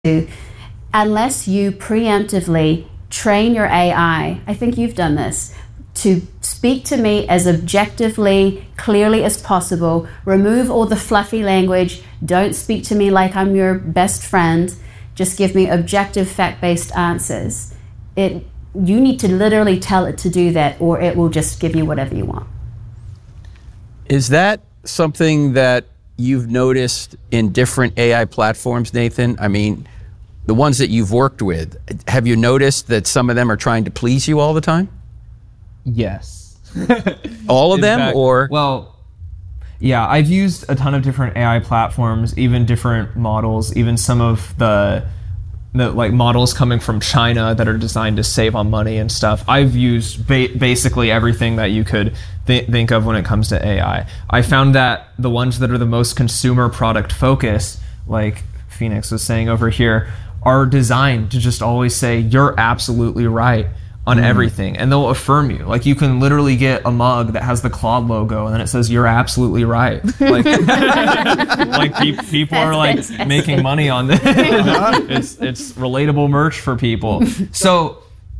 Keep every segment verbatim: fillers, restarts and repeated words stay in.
to, unless you preemptively train your A I, I think you've done this, to speak to me as objectively, clearly as possible, remove all the fluffy language, don't speak to me like I'm your best friend, just give me objective, fact-based answers. It, you need to literally tell it to do that, or it will just give you whatever you want. Is that something that you've noticed in different A I platforms, Nathan? I mean, the ones that you've worked with, have you noticed that some of them are trying to please you all the time? Yes. All of them, fact, or? Well, yeah, I've used a ton of different A I platforms, even different models, even some of the, the like models coming from China that are designed to save on money and stuff. I've used ba- basically everything that you could th- think of when it comes to A I. I found that the ones that are the most consumer product focused, like Phoenix was saying over here, are designed to just always say, you're absolutely right on mm. everything, and they'll affirm you. Like, you can literally get a mug that has the Claude logo and then it says you're absolutely right. Like, like pe- people That's are like fantastic. Making money on this. it's it's relatable merch for people. So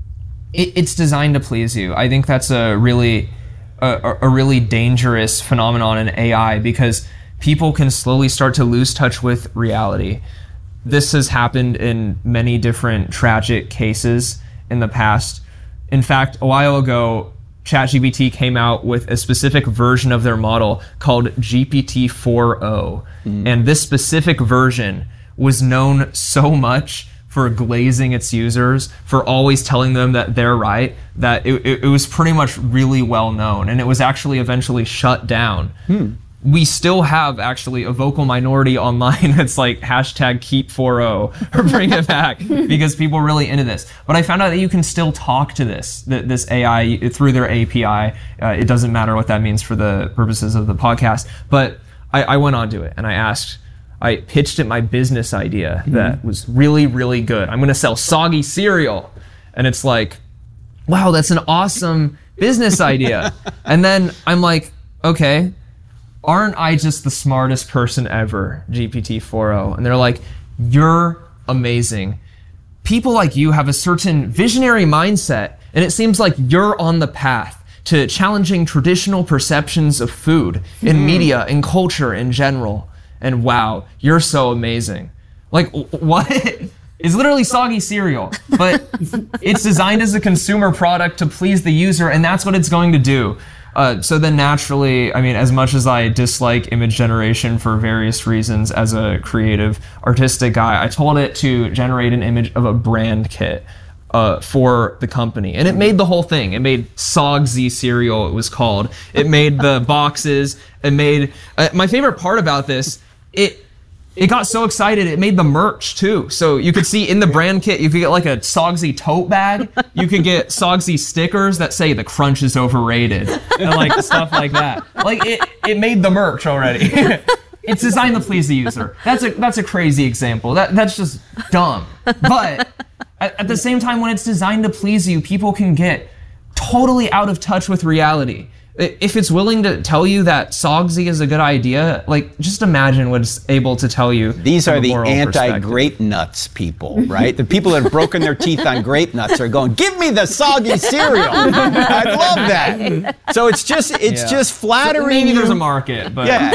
it, it's designed to please you. I think that's a really a, a really dangerous phenomenon in A I, because people can slowly start to lose touch with reality. This has happened in many different tragic cases in the past. In fact, a while ago, ChatGPT came out with a specific version of their model called G P T four point oh. Mm. And this specific version was known so much for glazing its users, for always telling them that they're right, that it, it, it was pretty much really well known. And it was actually eventually shut down. Hmm. We still have actually a vocal minority online that's like hashtag keep four point oh or bring it back, because people are really into this. But I found out that you can still talk to this this A I through their A P I. Uh, it doesn't matter what that means for the purposes of the podcast. But I, I went on to it and I asked, I pitched it my business idea mm-hmm. that was really, really good. I'm going to sell soggy cereal. And it's like, wow, that's an awesome business idea. And then I'm like, okay, aren't I just the smartest person ever, G P T four point oh? And they're like, you're amazing. People like you have a certain visionary mindset, and it seems like you're on the path to challenging traditional perceptions of food in mm. media and culture in general. And wow, you're so amazing. Like, what? It's literally soggy cereal, but it's designed as a consumer product to please the user, and that's what it's going to do. Uh, so then naturally, I mean, as much as I dislike image generation for various reasons as a creative, artistic guy, I told it to generate an image of a brand kit uh, for the company. And it made the whole thing. It made Sogsy cereal, it was called. It made the boxes. It made... Uh, my favorite part about this, it... It got so excited, it made the merch too. So you could see in the brand kit, you could get like a Sogsy tote bag. You could get Sogsy stickers that say the crunch is overrated. And like stuff like that. Like it, it made the merch already. It's designed to please the user. That's a that's a crazy example. That That's just dumb. But at, at the same time, when it's designed to please you, people can get totally out of touch with reality. If it's willing to tell you that Sogsy is a good idea, like, just imagine what it's able to tell you. These are the anti-grape nuts people, right? The people that have broken their teeth on grape nuts are going, give me the soggy cereal. I love that. So it's just it's yeah. just flattering. So maybe you. There's a market, but yeah.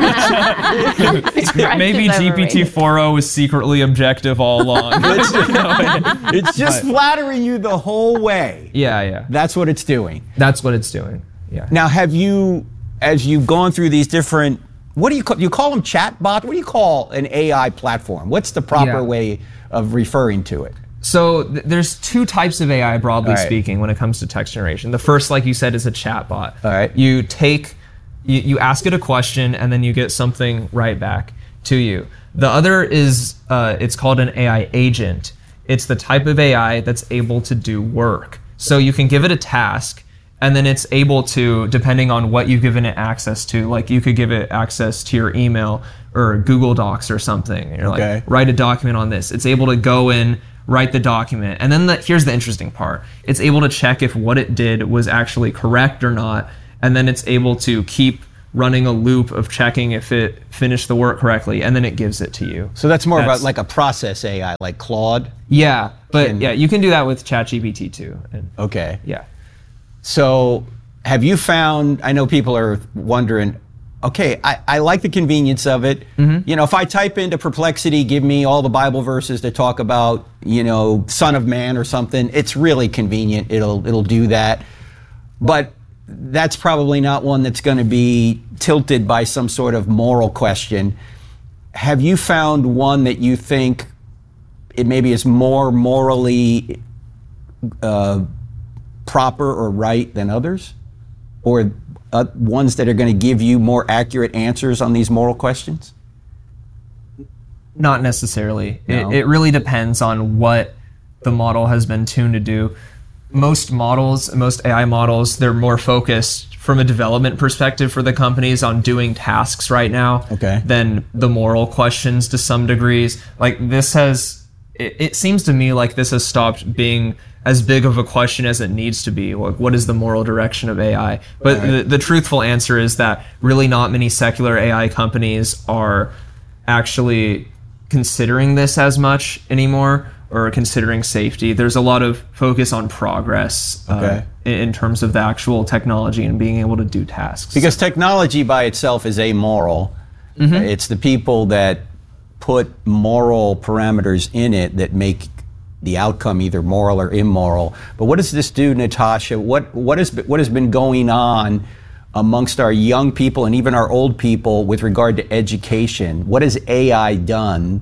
maybe G P T four point oh is secretly objective all along. It's, it's just but, flattering you the whole way. Yeah, yeah. That's what it's doing. That's what it's doing. Yeah. Now, have you, as you've gone through these different, what do you call, you call them chat bots? What do you call an A I platform? What's the proper yeah. way of referring to it? So th- there's two types of A I, broadly right. speaking, when it comes to text generation. The first, like you said, is a chat bot. All right. You take, you, you ask it a question, and then you get something right back to you. The other is, uh, it's called an A I agent. It's the type of A I that's able to do work. So you can give it a task, and then it's able to, depending on what you've given it access to, like you could give it access to your email or Google Docs or something. You're okay. like, write a document on this. It's able to go in, write the document. And then the, here's the interesting part. It's able to check if what it did was actually correct or not. And then it's able to keep running a loop of checking if it finished the work correctly, and then it gives it to you. So that's more That's- about like a process A I, like Claude? Yeah, but Can- yeah, you can do that with ChatGPT too. And Okay. yeah. So have you found, I know people are wondering, okay, I, I like the convenience of it. Mm-hmm. You know, if I type into Perplexity, give me all the Bible verses that talk about, you know, Son of Man or something, it's really convenient. It'll, it'll do that. But that's probably not one that's going to be tilted by some sort of moral question. Have you found one that you think it maybe is more morally uh, proper or right than others? Or uh, ones that are going to give you more accurate answers on these moral questions? Not necessarily. No. It, it really depends on what the model has been tuned to do. Most models, most A I models, they're more focused from a development perspective for the companies on doing tasks right now Okay. than the moral questions to some degrees. Like this has, it, it seems to me like this has stopped being as big of a question as it needs to be. Like, what is the moral direction of A I? But Right. the, the truthful answer is that really not many secular A I companies are actually considering this as much anymore, or considering safety. There's a lot of focus on progress uh, Okay. in, in terms of the actual technology and being able to do tasks. Because technology by itself is amoral. Mm-hmm. It's the people that put moral parameters in it that make the outcome either moral or immoral. But what does this do, Natasha? What what is what has been going on amongst our young people and even our old people with regard to education? What has A I done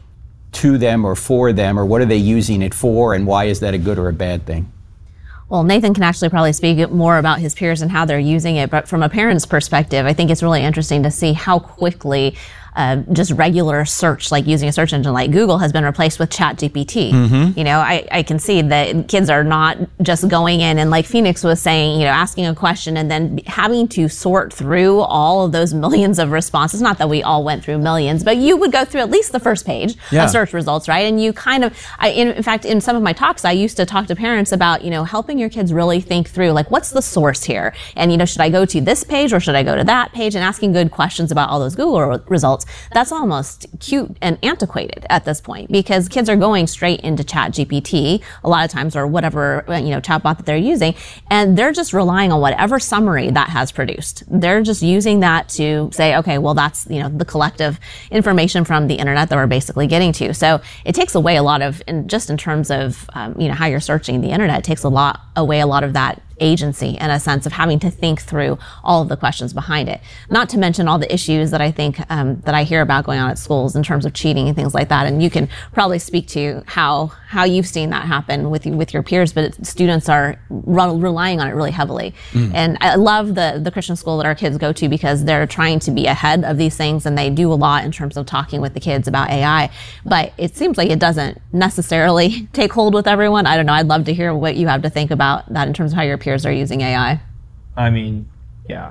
to them or for them, or what are they using it for, and why is that a good or a bad thing? Well, Nathan can actually probably speak more about his peers and how they're using it, but from a parent's perspective, I think it's really interesting to see how quickly uh, just regular search, like using a search engine like Google, has been replaced with ChatGPT. Mm-hmm. You know, I, I can see that kids are not just going in and, like Phoenix was saying, you know, asking a question and then having to sort through all of those millions of responses. Not that we all went through millions, but you would go through at least the first page Yeah. of search results, right? And you kind of, I, in, in fact, in some of my talks, I used to talk to parents about, you know, helping your kids really think through, like, what's the source here? And, you know, should I go to this page or should I go to that page? And asking good questions about all those Google re- results. That's almost cute and antiquated at this point, because kids are going straight into ChatGPT a lot of times, or whatever, you know, chatbot that they're using, and they're just relying on whatever summary that has produced. They're just using that to say, okay, well, that's, you know, the collective information from the internet that we're basically getting to. So it takes away a lot of, in, just in terms of, um, you know, how you're searching the internet, it takes a lot away a lot of that agency in a sense of having to think through all of the questions behind it. Not to mention all the issues that I think um, that I hear about going on at schools in terms of cheating and things like that. And you can probably speak to how how you've seen that happen with with your peers, but it, students are re- relying on it really heavily. Mm. And I love the the Christian school that our kids go to, because they're trying to be ahead of these things, and they do a lot in terms of talking with the kids about A I. But it seems like it doesn't necessarily take hold with everyone. I don't know. I'd love to hear what you have to think about that in terms of how your peers are using A I. I mean, yeah.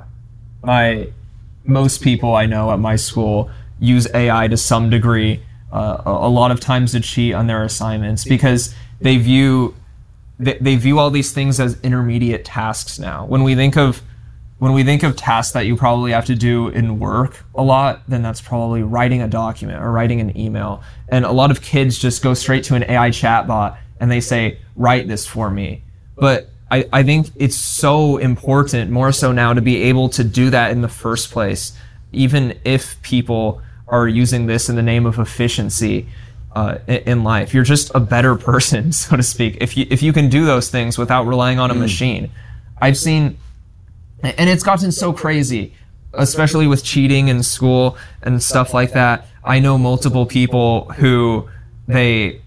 My most people I know at my school use A I to some degree, uh, a, a lot of times to cheat on their assignments, because they view they, they view all these things as intermediate tasks now. When we think of when we think of tasks that you probably have to do in work a lot, then that's probably writing a document or writing an email. And a lot of kids just go straight to an A I chatbot and they say, write this for me. But I, I think it's so important, more so now, to be able to do that in the first place, even if people are using this in the name of efficiency uh, in life. You're just a better person, so to speak, if you if you can do those things without relying on a machine. I've seen, and it's gotten so crazy, especially with cheating in school and stuff like that. I know multiple people who they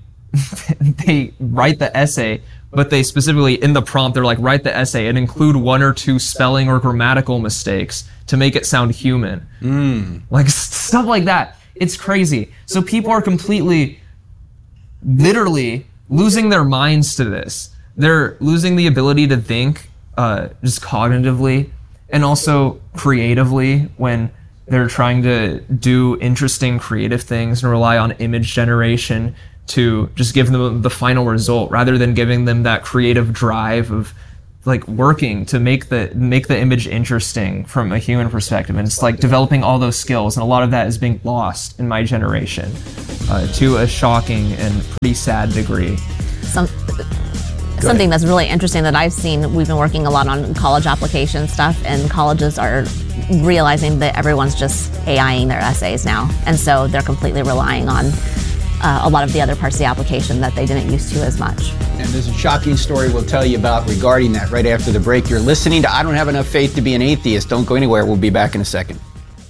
they write the essay, but they specifically, in the prompt, they're like, write the essay and include one or two spelling or grammatical mistakes to make it sound human. Mm. Like stuff like that. It's crazy. So people are completely, literally losing their minds to this. They're losing the ability to think uh, just cognitively and also creatively when they're trying to do interesting creative things and rely on image generation to just give them the final result, rather than giving them that creative drive of like working to make the make the image interesting from a human perspective, and it's like developing all those skills, and a lot of that is being lost in my generation uh, to a shocking and pretty sad degree. Some, something that's really interesting that I've seen, we've been working a lot on college application stuff, and colleges are realizing that everyone's just AIing their essays now, and so they're completely relying on uh, a lot of the other parts of the application that they didn't used to as much. And there's a shocking story we'll tell you about regarding that right after the break. You're listening to I Don't Have Enough Faith to Be an Atheist. Don't go anywhere. We'll be back in a second.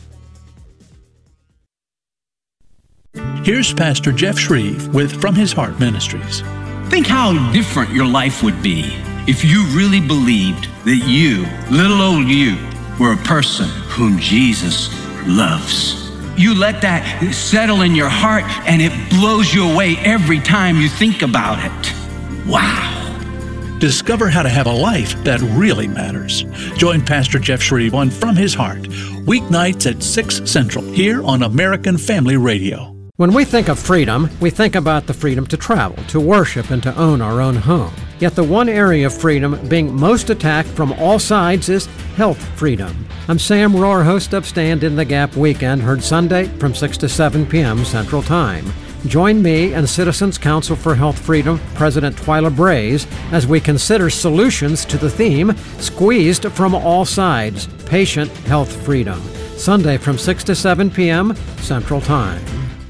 Here's Pastor Jeff Shreve with From His Heart Ministries. Think how different your life would be if you really believed that you, little old you, were a person whom Jesus loves. You let that settle in your heart and it blows you away every time you think about it. Wow. Discover how to have a life that really matters. Join Pastor Jeff Shreve on From His Heart, weeknights at six Central, here on American Family Radio. When we think of freedom, we think about the freedom to travel, to worship, and to own our own home. Yet the one area of freedom being most attacked from all sides is health freedom. I'm Sam Rohr, host of Stand in the Gap Weekend, heard Sunday from six to seven p.m. Central Time. Join me and Citizens Council for Health Freedom, President Twyla Braze, as we consider solutions to the theme, Squeezed from All Sides, Patient Health Freedom. Sunday from six to seven p.m. Central Time.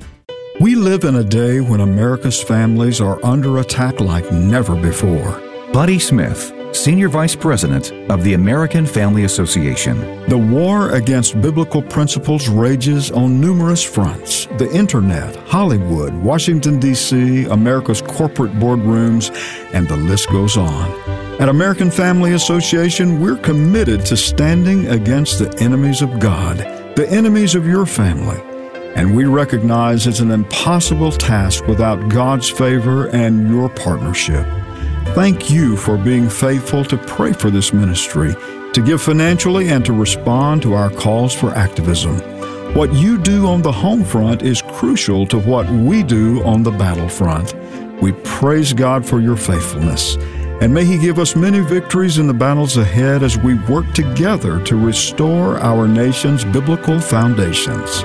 We live in a day when America's families are under attack like never before. Buddy Smith, Senior Vice President of the American Family Association. The war against biblical principles rages on numerous fronts. The internet, Hollywood, Washington, D C, America's corporate boardrooms, and the list goes on. At American Family Association, we're committed to standing against the enemies of God, the enemies of your family. And we recognize it's an impossible task without God's favor and your partnership. Thank you for being faithful to pray for this ministry, to give financially, and to respond to our calls for activism. What you do on the home front is crucial to what we do on the battlefront. We praise God for your faithfulness, and may He give us many victories in the battles ahead as we work together to restore our nation's biblical foundations.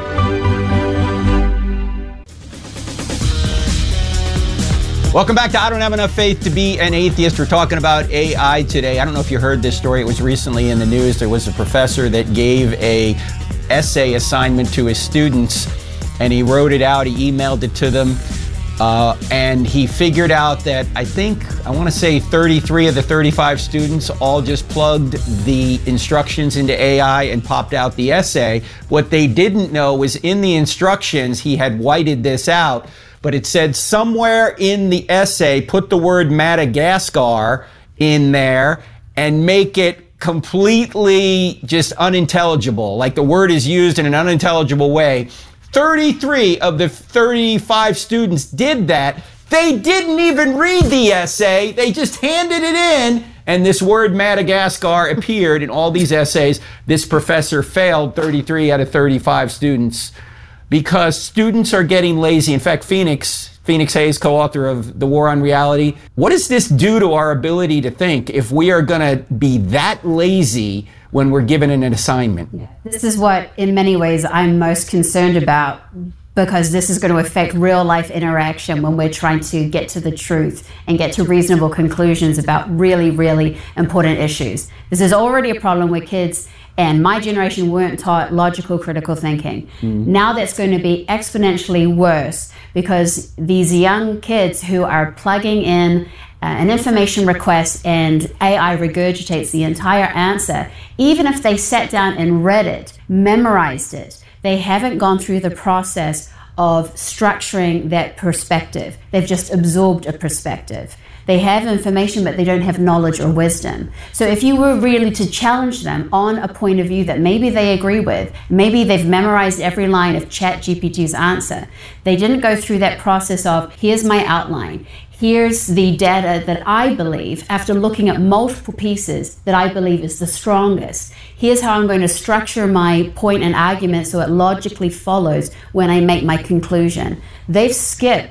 Welcome back to I Don't Have Enough Faith to Be an Atheist. We're talking about A I today. I don't know if you heard this story. It was recently in the news. There was a professor that gave a essay assignment to his students, and he wrote it out. He emailed it to them, uh, and he figured out that I think, I want to say thirty-three of the thirty-five students all just plugged the instructions into A I and popped out the essay. What they didn't know was in the instructions, he had whited this out, but it said somewhere in the essay, put the word Madagascar in there and make it completely just unintelligible. Like the word is used in an unintelligible way. thirty-three of the thirty-five students did that. They didn't even read the essay. They just handed it in, and this word Madagascar appeared in all these essays. This professor failed thirty-three out of thirty-five students, because students are getting lazy. In fact, Phoenix, Phoenix Hayes, co-author of The War on Reality, what does this do to our ability to think if we are going to be that lazy when we're given an assignment? Yeah. This is what, in many ways, I'm most concerned about, because this is going to affect real life interaction when we're trying to get to the truth and get to reasonable conclusions about really, really important issues. This is already a problem with kids, and my generation weren't taught logical, critical thinking. Mm-hmm. Now that's going to be exponentially worse, because these young kids who are plugging in uh, an information request and A I regurgitates the entire answer, even if they sat down and read it, memorized it, they haven't gone through the process of structuring that perspective. They've just absorbed a perspective. They have information, but they don't have knowledge or wisdom. So if you were really to challenge them on a point of view that maybe they agree with, maybe they've memorized every line of ChatGPT's answer, they didn't go through that process of, here's my outline, here's the data that I believe, after looking at multiple pieces, that I believe is the strongest. Here's how I'm going to structure my point and argument so it logically follows when I make my conclusion. They've skipped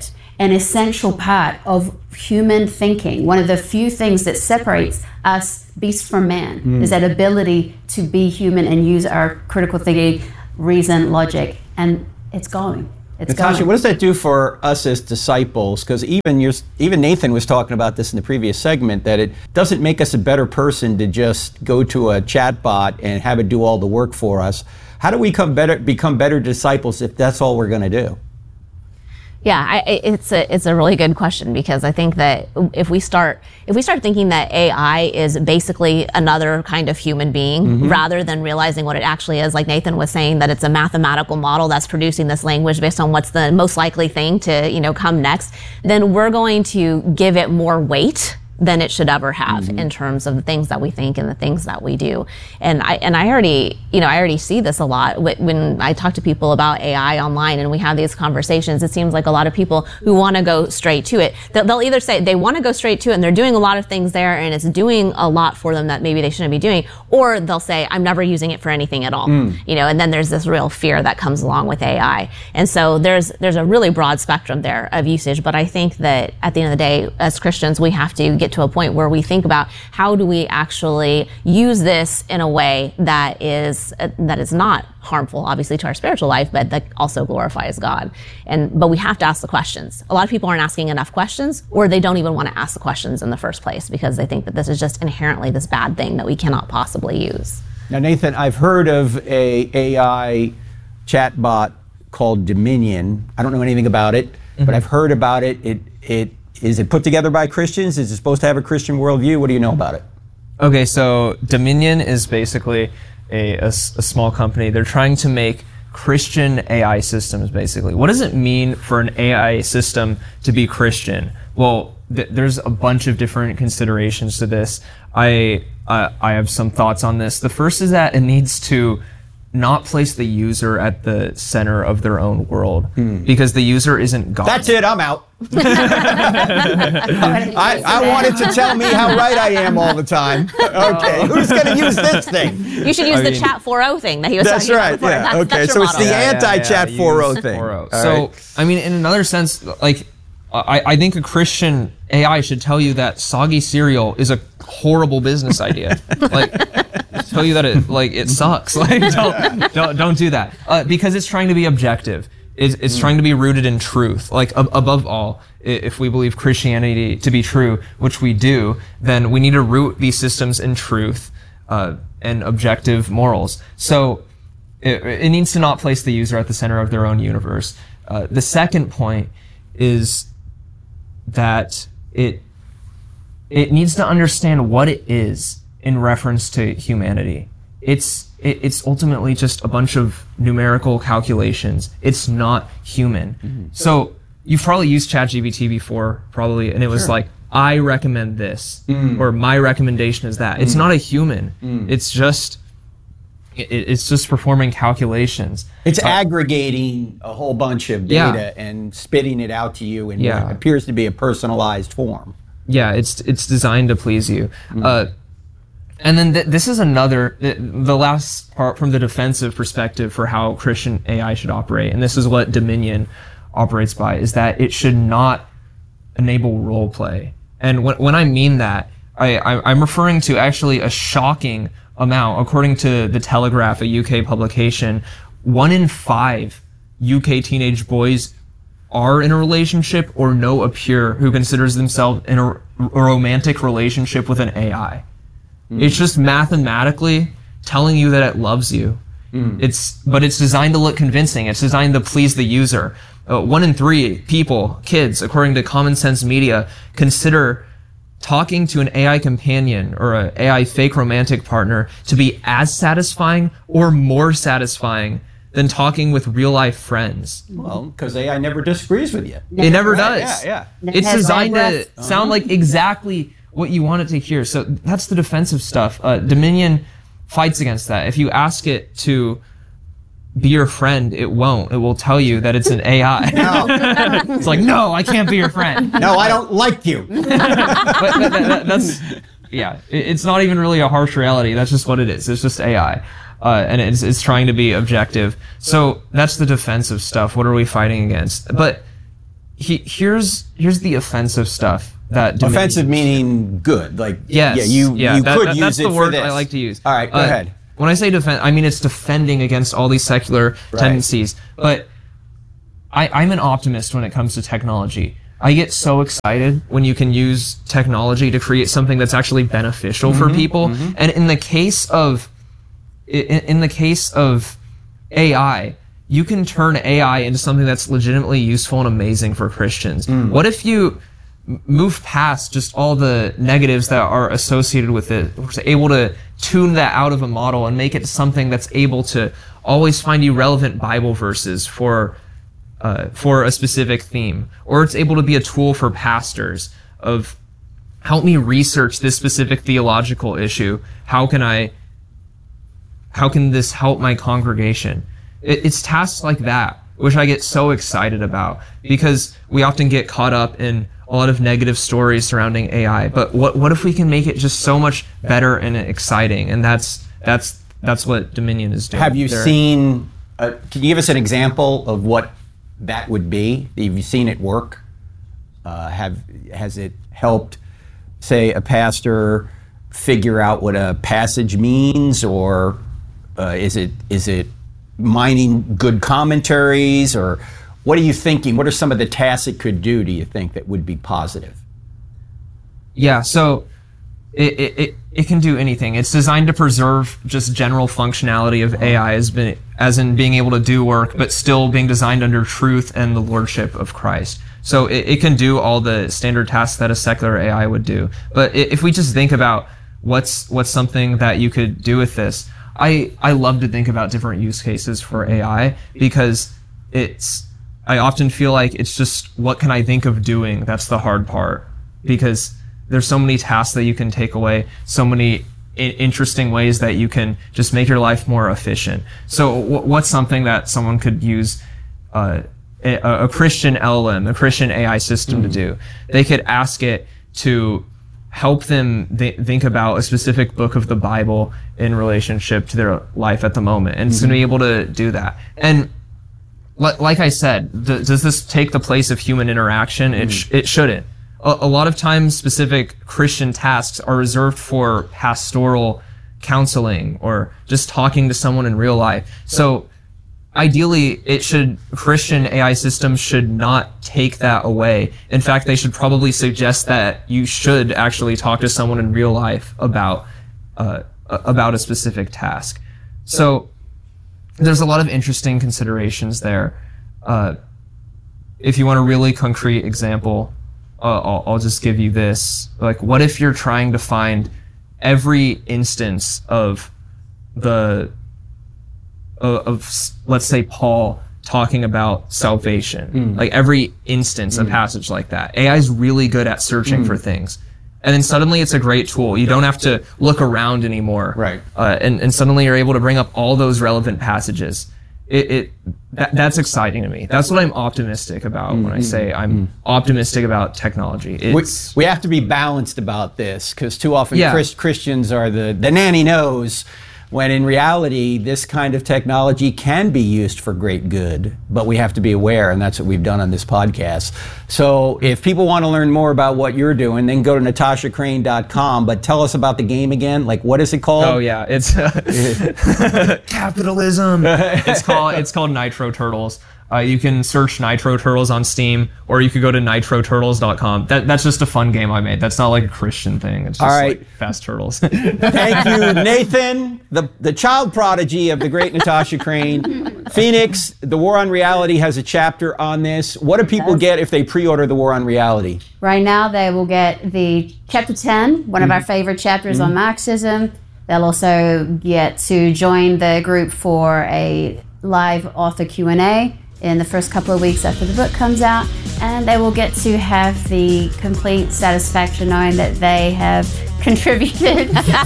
an essential part of human thinking. One of the few things that separates us, beast from man, mm. is that ability to be human and use our critical thinking, reason, logic, and it's going. It's Natasha, going. what does that do for us as disciples? Because even you're, even Nathan was talking about this in the previous segment, that it doesn't make us a better person to just go to a chatbot and have it do all the work for us. How do we become better, become better disciples if that's all we're going to do? Yeah, I, it's a it's a really good question, because I think that if we start if we start thinking that A I is basically another kind of human being, mm-hmm. rather than realizing what it actually is, like Nathan was saying, that it's a mathematical model that's producing this language based on what's the most likely thing to, you know, come next, then we're going to give it more weight than it should ever have, mm-hmm. in terms of the things that we think and the things that we do. And I and I already, you know, I already see this a lot when I talk to people about A I online and we have these conversations. It seems like a lot of people who want to go straight to it, they'll, they'll either say they want to go straight to it and they're doing a lot of things there and it's doing a lot for them that maybe they shouldn't be doing, or they'll say, I'm never using it for anything at all. Mm. You know, and then there's this real fear that comes along with A I. And so there's there's a really broad spectrum there of usage, but I think that at the end of the day, as Christians, we have to get to a point where we think about how do we actually use this in a way that is uh, that is not harmful, obviously, to our spiritual life, but that also glorifies God. And but we have to ask the questions. A lot of people aren't asking enough questions, or they don't even want to ask the questions in the first place because they think that this is just inherently this bad thing that we cannot possibly use. Now, Nathan, I've heard of a AI chatbot called Dominion. I don't know anything about it, mm-hmm. but I've heard about it. It it Is it put together by Christians? Is it supposed to have a Christian worldview? What do you know about it? Okay, so Dominion is basically a, a, a small company. They're trying to make Christian A I systems, basically. What does it mean for an A I system to be Christian? Well, th- there's a bunch of different considerations to this. I uh, I have some thoughts on this. The first is that it needs to not place the user at the center of their own world, hmm. because the user isn't God. That's it, I'm out. I, I wanted to tell me how right I am all the time. Okay, who's going to use this thing? You should use I the mean, Chat four oh thing that he was that's talking right, about before. Yeah, that's, okay, that's so it's model. the yeah, anti-Chat yeah, yeah, four oh thing. four oh. All so, right. I mean, in another sense, like, I, I think a Christian A I should tell you that soggy cereal is a horrible business idea. Like, tell you that it like it sucks. Like, don't don't don't do that, uh, because it's trying to be objective. It's, it's mm. trying to be rooted in truth. Like, ab- above all, if we believe Christianity to be true, which we do, then we need to root these systems in truth uh, and objective morals. So it, it needs to not place the user at the center of their own universe. Uh, the second point is that it it needs to understand what it is in reference to humanity. It's it, it's ultimately just a bunch of numerical calculations. It's not human. Mm-hmm. So you've probably used ChatGPT before, probably, and it was sure. like, I recommend this, mm. or my recommendation is that. Mm. It's not a human. Mm. It's just it, it's just performing calculations. It's uh, aggregating a whole bunch of data yeah. and spitting it out to you in yeah. what appears to be a personalized form. Yeah, it's it's designed to please you. Mm. Uh, and then th- this is another, th- the last part from the defensive perspective for how Christian A I should operate, and this is what Dominion operates by, is that it should not enable role play. And when, when I mean that, I, I, I'm referring to actually a shocking amount. According to The Telegraph, a U K publication, one in five U K teenage boys are in a relationship or know a peer who considers themselves in a, a romantic relationship with an A I. Mm. It's just mathematically telling you that it loves you. Mm. It's, but it's designed to look convincing. It's designed to please the user. Uh, one in three people, kids, according to Common Sense Media, consider talking to an A I companion or an A I fake romantic partner to be as satisfying or more satisfying than talking with real life friends. Well, because A I never disagrees with you. It never right, does. Yeah, yeah. It's designed to sound like exactly what you want it to hear. So that's the defensive stuff. Uh, Dominion fights against that. If you ask it to be your friend, it won't. It will tell you that it's an A I. No. It's like, no, I can't be your friend. No, I don't like you. but that, that, that's, yeah, it, it's not even really a harsh reality. That's just what it is. It's just A I. Uh, and it's, it's trying to be objective. So that's the defensive stuff. What are we fighting against? But he, here's here's the offensive stuff that Dominion offensive meaning good, like yes, yeah, you yeah, you that, could that, use that's it the for word this. I like to use. All right, go uh, ahead. When I say defend, I mean it's defending against all these secular Right. tendencies. But I, I'm an optimist when it comes to technology. I get so excited when you can use technology to create something that's actually beneficial Mm-hmm, for people. Mm-hmm. And in the case of in, in the case of A I, you can turn A I into something that's legitimately useful and amazing for Christians. Mm. What if you move past just all the negatives that are associated with it, was able to tune that out of a model and make it something that's able to always find you relevant Bible verses for uh, for a specific theme, or it's able to be a tool for pastors of help me research this specific theological issue. How can I? How can this help my congregation? It, it's tasks like that which I get so excited about, because we often get caught up in a lot of negative stories surrounding A I. But what what if we can make it just so much better and exciting? And that's that's that's what Dominion is doing. Have you They're, seen? Uh, can you give us an example of what that would be? Have you seen it work? Uh, have has it helped, say, a pastor figure out what a passage means, or uh, is it is it mining good commentaries, or what are you thinking? What are some of the tasks it could do, do you think, that would be positive? Yeah, so it, it, it, it can do anything. It's designed to preserve just general functionality of A I as, been, as in being able to do work, but still being designed under truth and the lordship of Christ. So it, it can do all the standard tasks that a secular A I would do. But if we just think about what's what's something that you could do with this, I, I love to think about different use cases for A I, because it's I often feel like it's just, what can I think of doing? That's the hard part, because there's so many tasks that you can take away, so many I- interesting ways that you can just make your life more efficient. So w- what's something that someone could use uh, a, a Christian L L M, a Christian A I system mm. to do? They could ask it to help them th- think about a specific book of the Bible in relationship to their life at the moment. And mm-hmm. it's going to be able to do that. And l- like I said, th- does this take the place of human interaction? Mm. It, sh- it shouldn't. A-, a lot of times specific Christian tasks are reserved for pastoral counseling or just talking to someone in real life. So ideally, it should, Christian A I systems should not take that away. In fact, they should probably suggest that you should actually talk to someone in real life about uh, about a specific task. So there's a lot of interesting considerations there. Uh, if you want a really concrete example, uh, I'll, I'll just give you this. Like, what if you're trying to find every instance of the of, let's say, Paul talking about salvation, mm. like every instance, mm. a passage like that. A I is really good at searching mm. for things. And then suddenly it's a great tool. You don't have to look around anymore. Right. Uh, and, and suddenly you're able to bring up all those relevant passages. It, it that, that's exciting to me. That's what I'm optimistic about mm. when I say I'm mm. optimistic about technology. It's, we, we have to be balanced about this, because too often yeah. Chris, Christians are the, the nanny knows, when in reality, this kind of technology can be used for great good, but we have to be aware, and that's what we've done on this podcast. So if people want to learn more about what you're doing, then go to natasha crane dot com, but tell us about the game again. Like, what is it called? Oh, yeah, it's uh, capitalism. It's called, it's called Nitro Turtles. Uh, you can search Nitro Turtles on Steam, or you could go to nitro turtles dot com. That, that's just a fun game I made. That's not like a Christian thing. It's just All right. like fast turtles. Thank you, Nathan, the, the child prodigy of the great Natasha Crane. Phoenix, The War on Reality has a chapter on this. What do people get if they pre-order The War on Reality? Right now, they will get the chapter ten, one of mm-hmm. our favorite chapters mm-hmm. on Marxism. They'll also get to join the group for a live author Q and A in the first couple of weeks after the book comes out, and they will get to have the complete satisfaction knowing that they have contributed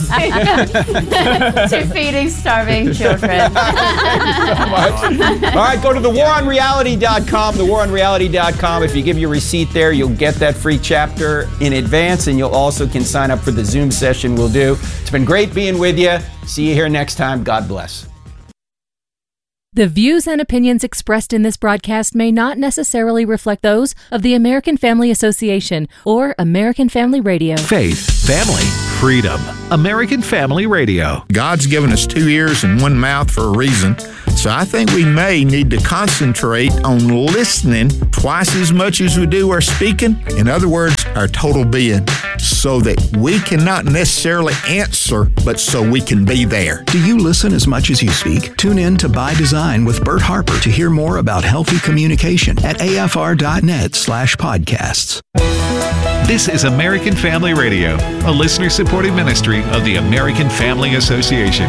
to feeding starving children. So much. All right, go to the war on reality dot com, the war on reality dot com. If you give your receipt there, you'll get that free chapter in advance, and you'll also can sign up for the Zoom session we'll do. It's been great being with you. See you here next time. God bless. The views and opinions expressed in this broadcast may not necessarily reflect those of the American Family Association or American Family Radio. Faith, family, freedom. American Family Radio. God's given us two ears and one mouth for a reason, so I think we may need to concentrate on listening twice as much as we do our speaking. In other words, our total being, so that we cannot necessarily answer, but so we can be there. Do you listen as much as you speak? Tune in to By Design with Bert Harper to hear more about healthy communication at afr.net slash podcasts. This is American Family Radio, a listener-supported ministry of the American Family Association.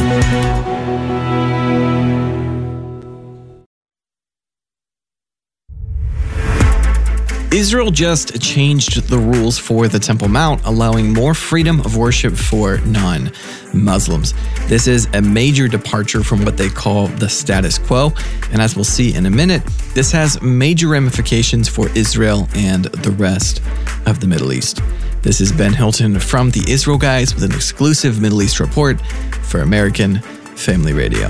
Israel just changed the rules for the Temple Mount, allowing more freedom of worship for non-Muslims. This is a major departure from what they call the status quo, and as we'll see in a minute, this has major ramifications for Israel and the rest of the Middle East. This is Ben Hilton from the Israel Guys with an exclusive Middle East report for American Family Radio.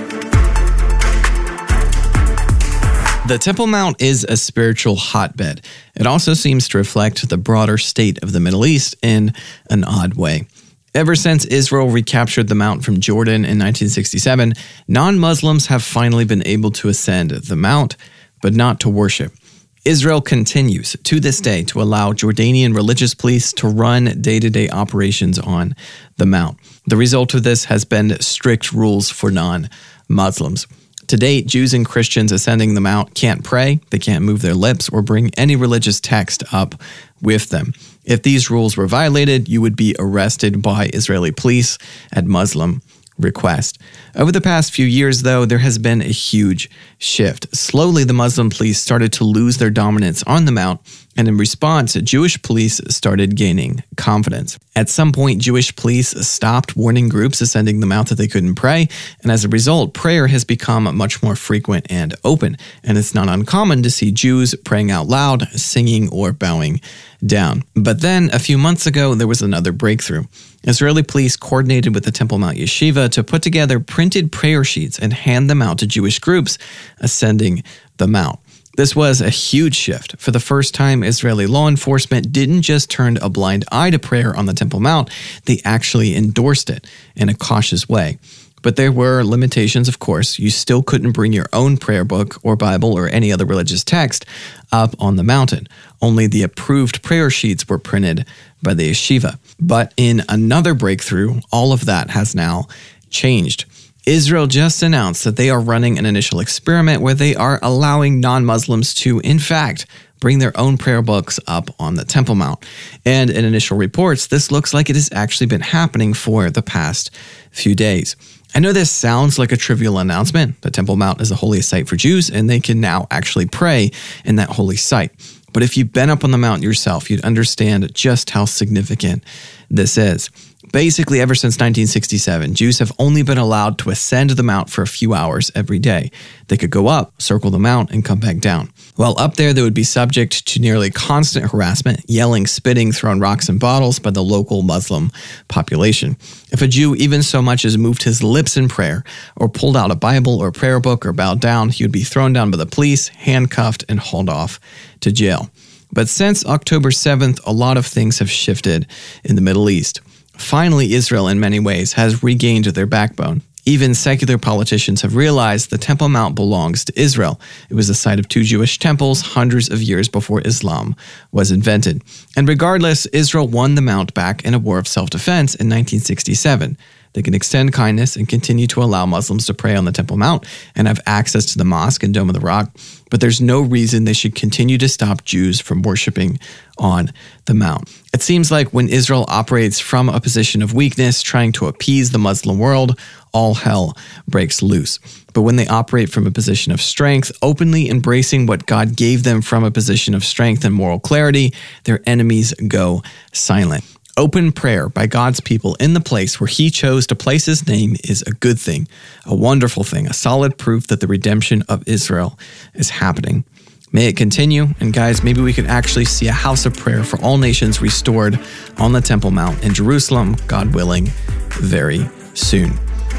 The Temple Mount is a spiritual hotbed. It also seems to reflect the broader state of the Middle East in an odd way. Ever since Israel recaptured the Mount from Jordan in nineteen sixty-seven, non-Muslims have finally been able to ascend the Mount, but not to worship. Israel continues to this day to allow Jordanian religious police to run day-to-day operations on the Mount. The result of this has been strict rules for non-Muslims. To date, Jews and Christians ascending the Mount can't pray, they can't move their lips, or bring any religious text up with them. If these rules were violated, you would be arrested by Israeli police at Muslim request. Over the past few years, though, there has been a huge shift. Slowly, the Muslim police started to lose their dominance on the Mount, and in response, Jewish police started gaining confidence. At some point, Jewish police stopped warning groups ascending the Mount that they couldn't pray, and as a result, prayer has become much more frequent and open, and it's not uncommon to see Jews praying out loud, singing, or bowing down. But then, a few months ago, there was another breakthrough. Israeli police coordinated with the Temple Mount Yeshiva to put together printed prayer sheets and hand them out to Jewish groups ascending the Mount. This was a huge shift. For the first time, Israeli law enforcement didn't just turn a blind eye to prayer on the Temple Mount, they actually endorsed it in a cautious way. But there were limitations, of course. You still couldn't bring your own prayer book or Bible or any other religious text up on the mountain. Only the approved prayer sheets were printed by the yeshiva. But in another breakthrough, all of that has now changed. Israel just announced that they are running an initial experiment where they are allowing non-Muslims to, in fact, bring their own prayer books up on the Temple Mount. And in initial reports, this looks like it has actually been happening for the past few days. I know this sounds like a trivial announcement. The Temple Mount is a holy site for Jews, and they can now actually pray in that holy site. But if you've been up on the Mount yourself, you'd understand just how significant this is. Basically, ever since nineteen sixty-seven, Jews have only been allowed to ascend the Mount for a few hours every day. They could go up, circle the Mount, and come back down. While up there, they would be subject to nearly constant harassment, yelling, spitting, throwing rocks and bottles by the local Muslim population. If a Jew even so much as moved his lips in prayer, or pulled out a Bible or prayer book or bowed down, he would be thrown down by the police, handcuffed, and hauled off to jail. But since October seventh, a lot of things have shifted in the Middle East. Finally, Israel, in many ways, has regained their backbone. Even secular politicians have realized the Temple Mount belongs to Israel. It was the site of two Jewish temples hundreds of years before Islam was invented. And regardless, Israel won the Mount back in a war of self-defense in nineteen sixty-seven. They can extend kindness and continue to allow Muslims to pray on the Temple Mount and have access to the mosque and Dome of the Rock, but there's no reason they should continue to stop Jews from worshiping on the Mount. It seems like when Israel operates from a position of weakness, trying to appease the Muslim world, all hell breaks loose. But when they operate from a position of strength, openly embracing what God gave them from a position of strength and moral clarity, their enemies go silent. Open prayer by God's people in the place where He chose to place His name is a good thing, a wonderful thing, a solid proof that the redemption of Israel is happening. May it continue, and guys, maybe we could actually see a house of prayer for all nations restored on the Temple Mount in Jerusalem, God willing, very soon.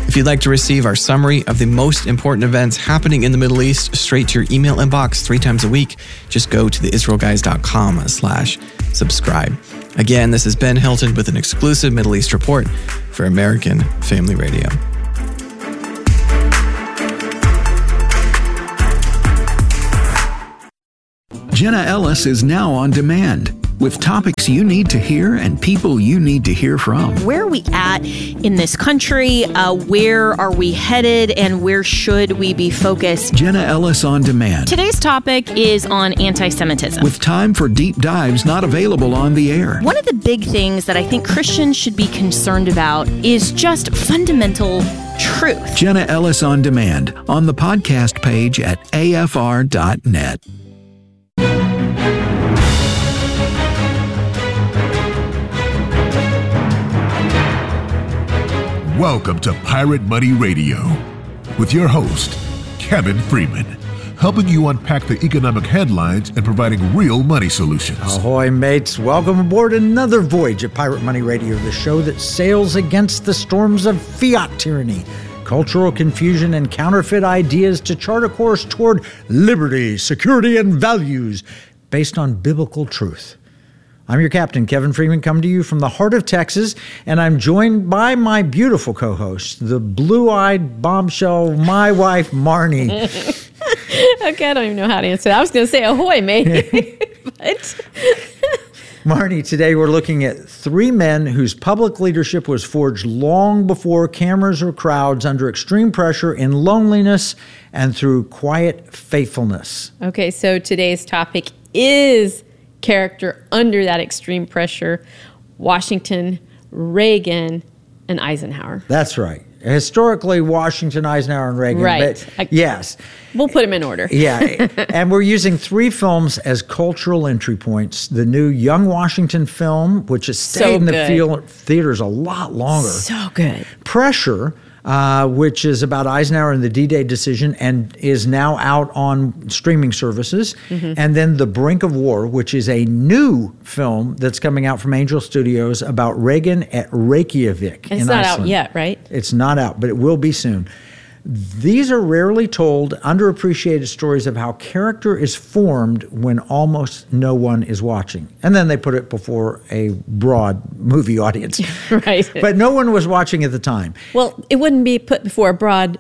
If you'd like to receive our summary of the most important events happening in the Middle East straight to your email inbox three times a week, just go to the israel guys dot com slash subscribe. Again, this is Ben Hilton with an exclusive Middle East report for American Family Radio. Jenna Ellis is now on demand with topics you need to hear and people you need to hear from. Where are we at in this country? Uh, where are we headed? And where should we be focused? Jenna Ellis on demand. Today's topic is on anti-Semitism. With time for deep dives not available on the air. One of the big things that I think Christians should be concerned about is just fundamental truth. Jenna Ellis on demand on the podcast page at A F R dot net. Welcome to Pirate Money Radio with your host, Kevin Freeman, helping you unpack the economic headlines and providing real money solutions. Ahoy, mates. Welcome aboard another voyage of Pirate Money Radio, the show that sails against the storms of fiat tyranny, cultural confusion, and counterfeit ideas to chart a course toward liberty, security, and values based on biblical truth. I'm your captain, Kevin Freeman, coming to you from the heart of Texas, and I'm joined by my beautiful co-host, the blue-eyed bombshell, my wife, Marnie. Okay, I don't even know how to answer that. I was going to say ahoy, maybe. But Marnie, today we're looking at three men whose public leadership was forged long before cameras or crowds, under extreme pressure, in loneliness, and through quiet faithfulness. Okay, so today's topic is character under that extreme pressure: Washington, Reagan, and Eisenhower. That's right. Historically, Washington, Eisenhower, and Reagan. Right. But yes. We'll put them in order. Yeah. And we're using three films as cultural entry points. The new Young Washington film, which has stayed So in the good. feel, theaters a lot longer. So good. Pressure, uh, which is about Eisenhower and the D-Day decision and is now out on streaming services. Mhm. And then The Brink of War, which is a new film that's coming out from Angel Studios about Reagan at Reykjavik It's in not Iceland. out yet, right? It's not out, but it will be soon. These are rarely told, underappreciated stories of how character is formed when almost no one is watching. And then they put it before a broad movie audience. Right. But no one was watching at the time. Well, it wouldn't be put before a broad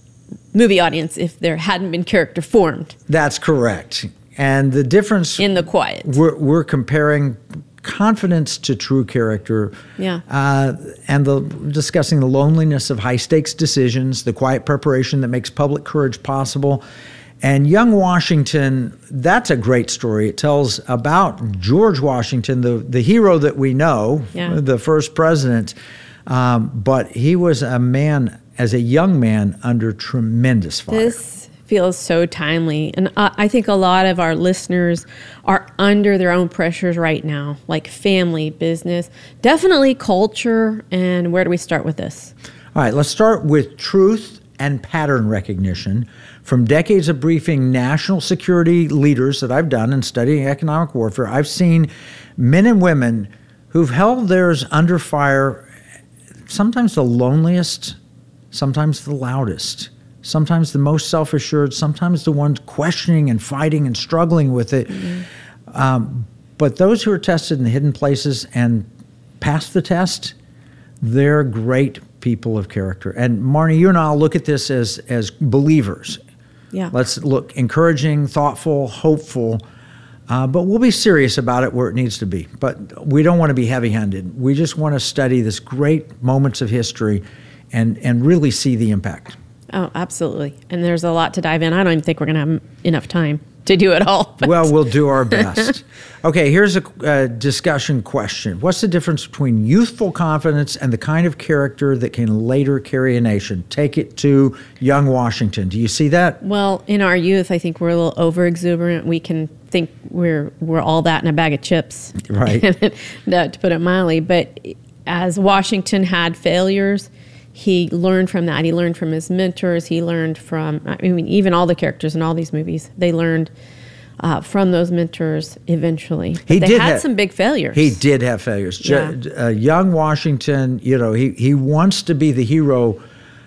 movie audience if there hadn't been character formed That's correct. And the difference in the quiet. we're, we're comparing confidence to true character. Yeah. Uh, and the, discussing the loneliness of high stakes decisions, the quiet preparation that makes public courage possible. And Young Washington, that's a great story. It tells about George Washington, the, the hero that we know, Yeah. the first president. Um, but he was a man, as a young man, under tremendous fire. This feels so timely. And uh, I think a lot of our listeners are under their own pressures right now, like family, business, definitely culture. And where do we start with this? All right, let's start with truth and pattern recognition. From decades of briefing national security leaders that I've done and studying economic warfare, I've seen men and women who've held theirs under fire, sometimes the loneliest, sometimes the loudest, sometimes the most self-assured, sometimes the ones questioning and fighting and struggling with it. Mm-hmm. Um, but those who are tested in the hidden places and pass the test, they're great people of character. And Marnie, you and I'll look at this as as believers. Yeah. Let's look encouraging, thoughtful, hopeful, uh, but we'll be serious about it where it needs to be. But we don't want to be heavy-handed. We just want to study this great moments of history and and really see the impact. Oh, absolutely. And there's a lot to dive in. I don't even think we're going to have enough time to do it all. but- Well, we'll do our best. Okay, here's a uh, discussion question. What's the difference between youthful confidence and the kind of character that can later carry a nation? Take it to Young Washington. Do you see that? Well, in our youth, I think we're a little over exuberant. We can think we're we're all that in a bag of chips, Right. No, to put it mildly. But as Washington had failures, he learned from that. He learned from his mentors. He learned from, I mean, even all the characters in all these movies, they learned uh, from those mentors eventually. But He they did had have- some big failures. He did have failures. Yeah. Ju- uh, young Washington, you know, he, he wants to be the hero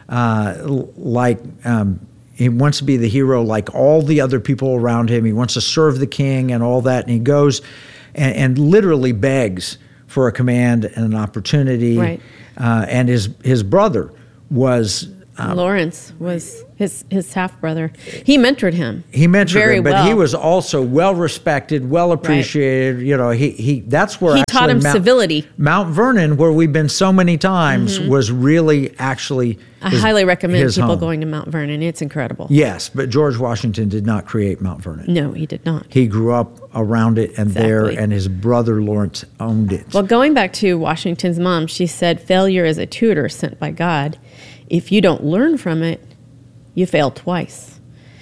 uh, like um, he wants to be the hero like all the other people around him. He wants to serve the king and all that. And he goes and, and literally begs for a command and an opportunity. Right. Uh, and his his brother was um, Lawrence was his his half brother. He mentored him. He mentored very him, but well. he was also well respected, well appreciated. Right. You know, he he that's where he actually taught him Mount, civility. Mount Vernon, where we've been so many times, mm-hmm. was really actually. I his, highly recommend people home. going to Mount Vernon. It's incredible. Yes, but George Washington did not create Mount Vernon. No, he did not. He grew up around it and exactly. there, and his brother Lawrence owned it. Well, going back to Washington's mom, she said, "Failure is a tutor sent by God. If you don't learn from it, you fail twice.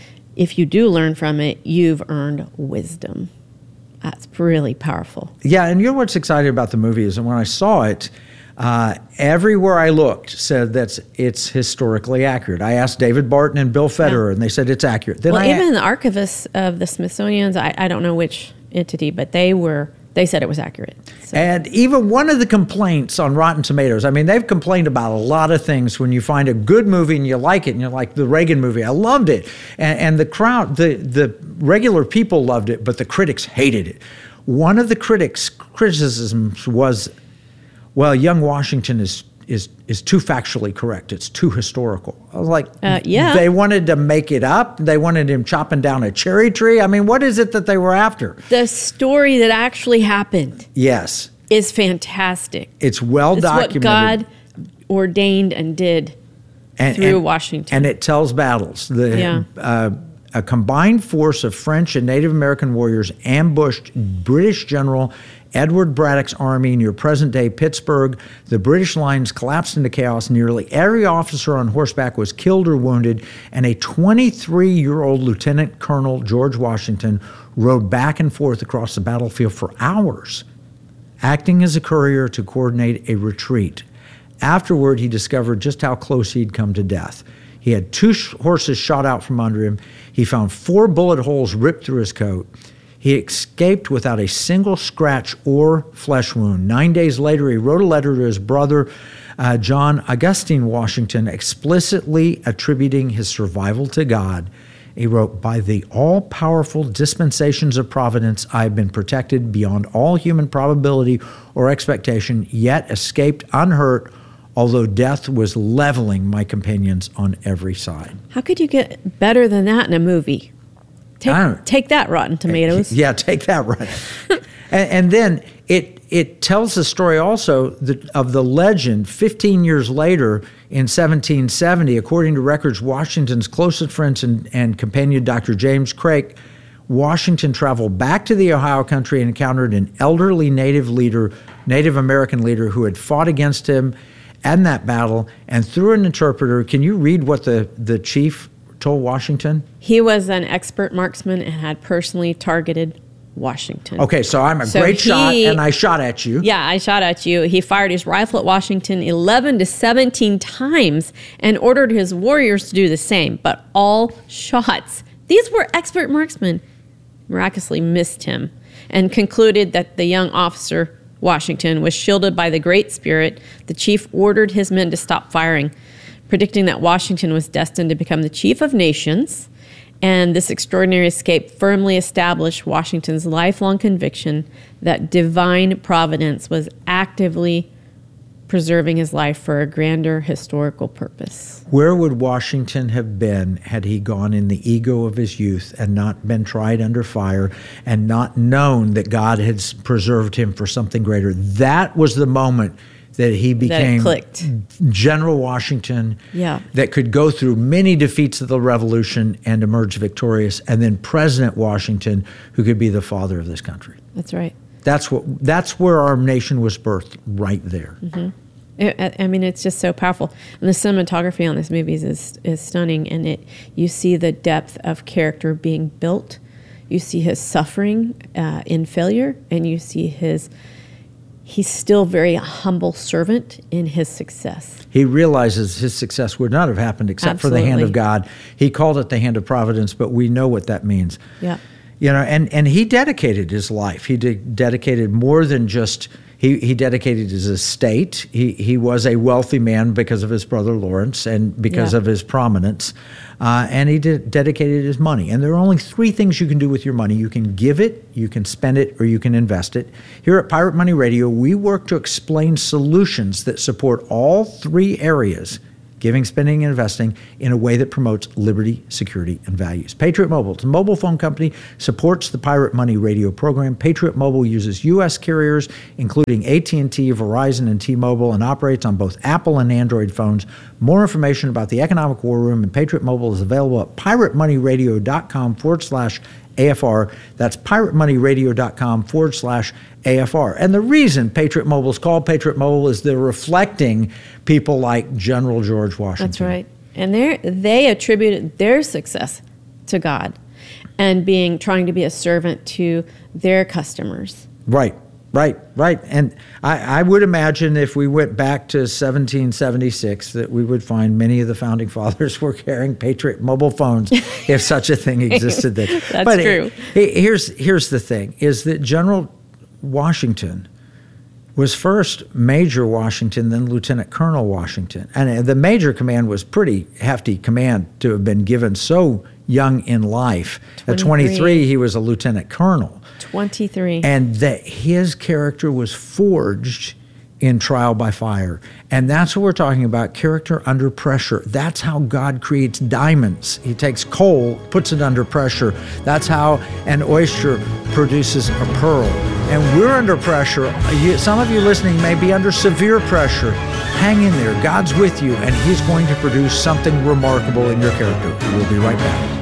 If you do learn from it, you've earned wisdom." That's really powerful. Yeah, and you know what's exciting about the movie is that when I saw it, uh, everywhere I looked said that it's historically accurate. I asked David Barton and Bill Federer, yeah. and they said it's accurate. Then well, I, even the archivists of the Smithsonian's, I, I don't know which entity, but they were they said it was accurate. So. And even one of the complaints on Rotten Tomatoes, I mean, they've complained about a lot of things when you find a good movie and you like it, and you're like the Reagan movie, I loved it. And, and the crowd, the, the regular people loved it, but the critics hated it. One of the critics' criticisms was, well, young Washington is is is too factually correct. It's too historical. I was like, uh, yeah. They wanted to make it up. They wanted him chopping down a cherry tree. I mean, what is it that they were after? The story that actually happened. Yes. Is fantastic. It's well it's documented. What God ordained and did and, through and, Washington. And it tells battles. The, yeah. Uh, a combined force of French and Native American warriors ambushed British General Edward Braddock's army near present-day Pittsburgh. The British lines collapsed into chaos. Nearly every officer on horseback was killed or wounded, and a twenty-three-year-old Lieutenant Colonel George Washington rode back and forth across the battlefield for hours, acting as a courier to coordinate a retreat. Afterward, he discovered just how close he'd come to death. He had two sh- horses shot out from under him. He found four bullet holes ripped through his coat. He escaped without a single scratch or flesh wound. Nine days later, he wrote a letter to his brother, uh, John Augustine Washington, explicitly attributing his survival to God. He wrote, "By the all-powerful dispensations of providence, I have been protected beyond all human probability or expectation, yet escaped unhurt, although death was leveling my companions on every side." How could you get better than that in a movie? Take, take that, Rotten Tomatoes. Yeah, take that, Rotten. and, and then it it tells the story also the, of the legend fifteen years later in seventeen seventy. According to records, Washington's closest friends and, and companion, Doctor James Craik, Washington traveled back to the Ohio country and encountered an elderly Native leader, Native American leader who had fought against him in that battle. And through an interpreter, can you read what the, the chief told Washington? He was an expert marksman and had personally targeted Washington. Okay, so I'm a so great he, shot, and I shot at you. Yeah, I shot at you. He fired his rifle at Washington eleven to seventeen times and ordered his warriors to do the same. But all shots, these were expert marksmen, miraculously missed him, and concluded that the young officer, Washington, was shielded by the Great Spirit. The chief ordered his men to stop firing, predicting that Washington was destined to become the chief of nations. And this extraordinary escape firmly established Washington's lifelong conviction that divine providence was actively preserving his life for a grander historical purpose. Where would Washington have been had he gone in the ego of his youth and not been tried under fire and not known that God had preserved him for something greater? That was the moment that he became that General Washington, yeah. that could go through many defeats of the Revolution and emerge victorious, and then President Washington, who could be the father of this country. That's right. That's what. That's where our nation was birthed, right there. Mm-hmm. It, I mean, it's just so powerful. And the cinematography on this movie is is stunning, and it you see the depth of character being built. You see his suffering uh, in failure, and you see his. He's still very humble servant in his success. He realizes his success would not have happened except Absolutely. for the hand of God. He called it the hand of providence, but we know what that means. Yeah. You know, and, and he dedicated his life. He de- dedicated more than just He, he dedicated his estate. He, he was a wealthy man because of his brother Lawrence and because Yeah. of his prominence. Uh, and he did, dedicated his money. And there are only three things you can do with your money. You can give it, you can spend it, or you can invest it. Here at Pirate Money Radio, we work to explain solutions that support all three areas, giving, spending, and investing, in a way that promotes liberty, security, and values. Patriot Mobile, it's a mobile phone company, supports the Pirate Money Radio program. Patriot Mobile uses U S carriers, including A T and T, Verizon, and T-Mobile, and operates on both Apple and Android phones. More information about the Economic War Room and Patriot Mobile is available at piratemoneyradio.com forward slash AFR. That's piratemoneyradio.com forward slash AFR. And the reason Patriot Mobile is called Patriot Mobile is they're reflecting people like General George Washington. That's right. And they they attributed their success to God and being trying to be a servant to their customers. Right, right, right. And I, I would imagine if we went back to seventeen seventy-six that we would find many of the founding fathers were carrying Patriot mobile phones if such a thing existed then. That's but true. It, here's, here's the thing, is that General Washington was first Major Washington, then Lieutenant Colonel Washington. And the major command was pretty hefty command to have been given so young in life. At twenty-three, he was a lieutenant colonel. twenty-three. And that his character was forged in trial by fire. And that's what we're talking about, character under pressure. That's how God creates diamonds. He takes coal, puts it under pressure. That's how an oyster produces a pearl. And we're under pressure. You, some of you listening may be under severe pressure. Hang in there. God's with you, and he's going to produce something remarkable in your character. We'll be right back.